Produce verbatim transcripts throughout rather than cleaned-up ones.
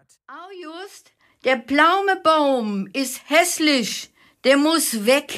Au just, der Pflaumebaum ist hässlich. Der muss weg.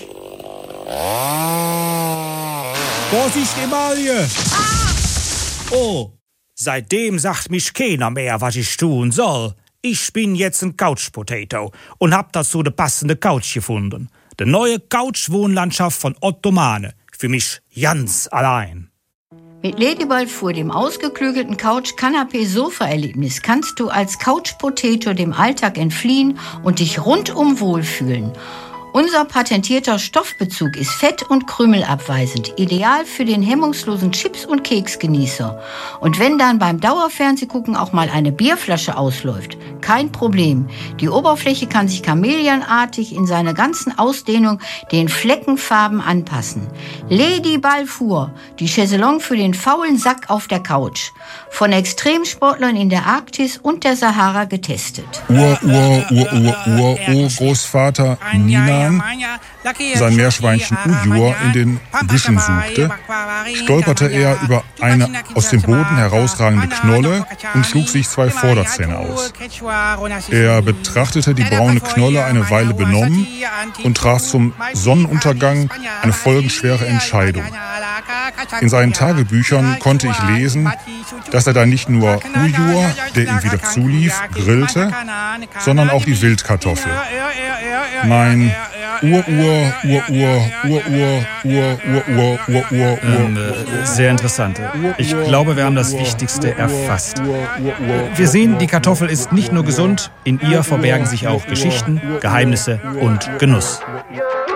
Vorsicht, Emalie! Ah! Oh, seitdem sagt mich keiner mehr, was ich tun soll. Ich bin jetzt ein Couch Potato und hab dazu de passende Couch gefunden. De neue Couch-Wohnlandschaft von Otto Mane. Für mich ganz allein. Mit Lady Balfour, dem ausgeklügelten Couch-Kanapé-Sofa-Erlebnis, kannst du als Couch-Potato dem Alltag entfliehen und dich rundum wohlfühlen. Unser patentierter Stoffbezug ist fett- und krümelabweisend, ideal für den hemmungslosen Chips- und Keksgenießer. Und wenn dann beim Dauerfernsehgucken auch mal eine Bierflasche ausläuft, kein Problem. Die Oberfläche kann sich chameleonartig in seiner ganzen Ausdehnung den Fleckenfarben anpassen. Lady Balfour, die Chaiselong für den faulen Sack auf der Couch. Von Extremsportlern in der Arktis und der Sahara getestet. Ur, Ur, Ur, Ur, Ur, Urgroßvater Minan sein Meerschweinchen Ujur in den Büschen suchte, stolperte er über eine aus dem Boden herausragende Knolle und schlug sich zwei Vorderzähne aus. Er betrachtete die braune Knolle eine Weile benommen und traf zum Sonnenuntergang eine folgenschwere Entscheidung. In seinen Tagebüchern konnte ich lesen, dass er da nicht nur Ujur, der ihm wieder zulief, grillte, sondern auch die Wildkartoffel. Mein Ur, Ur, Ur, Ur, Ur, Ur, Ur, Ur, Ur, Ur, Ur, Ähm, sehr interessant. Ich glaube, wir haben das Wichtigste erfasst. Wir sehen, die Kartoffel ist nicht nur gesund, in ihr verbergen sich auch Geschichten, Geheimnisse und Genuss.